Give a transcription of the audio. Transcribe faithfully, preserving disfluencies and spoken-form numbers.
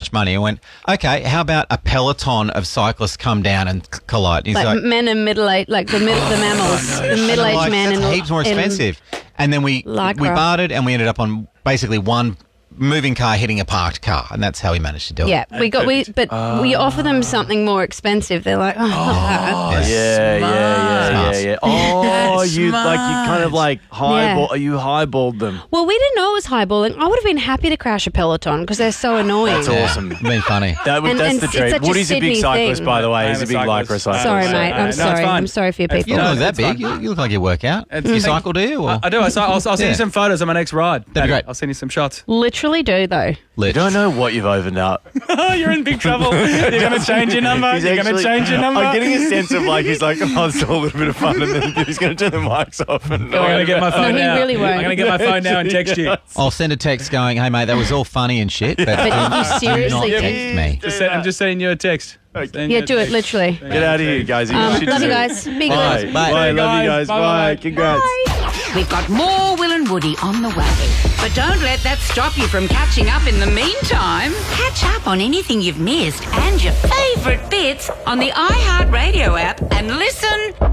much money. I went, okay, how about a peloton of cyclists come down and c- collide? He's Like, like, men and middle-aged, like the, mid- the mammals, the middle-aged like, man that's in heaps more in- expensive. And then we Lycra. we bartered and we ended up on basically one moving car hitting a parked car, and that's how we managed to do it. Yeah, we got we, but we offer them something more expensive. They're like, oh, Oh, Yeah. yeah, yeah, yeah, Smart. yeah, yeah. Oh, you like you kind of like highball. You highballed them. well, we didn't know it was highballing. I would have been happy to crash a peloton because they're so annoying. That's awesome. Been funny. That would, And- that's and the it's dream. such a Woody's a big Sydney cyclist, thing. by the way. I He's am a big a lycra cyclist. cyclist. Sorry, Uh, mate. uh, I'm no, it's sorry. fine. I'm sorry for your It's people. You don't No, look that it's big. fine. You, you look like you work out. It's- You it's- cycle, do you? Or? I, I do. I, I'll, I'll send Yeah. you some photos of my next ride. That'd be great. I'll send you some shots. Literally do though. Lit. You don't know what you've opened up. You're in big trouble. You're going to change your number. He's You're going to actually- change your number. I'm getting a sense of like he's like, oh, it's all a little bit of fun, and then he's going to turn the mics off. And I'm going to get my phone he now. really won't. I'm going to get my phone now and text you. I'll send a text going, hey, mate, that was all funny and shit, but, But you do not seriously text think- me. Just send, I'm just sending you a text. Sending you Yeah, a do it. text. Literally. Get out of here, guys. Um, Shit love you soon. guys. Be Bye. good. Bye. Bye. Love you guys. guys. Bye. Bye-bye. Congrats. We've got more Will and Woody on the way. But don't let that stop you from catching up in the meantime. Catch up on anything you've missed and your favourite bits on the iHeartRadio app and listen